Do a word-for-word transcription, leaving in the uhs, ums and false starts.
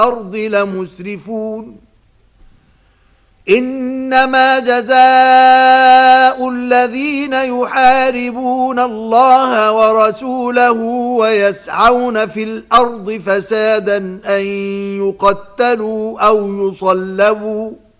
الأرض لمسرفون إنما جزاء الذين يحاربون الله ورسوله ويسعون في الأرض فسادا أن يقتلوا أو يصلبوا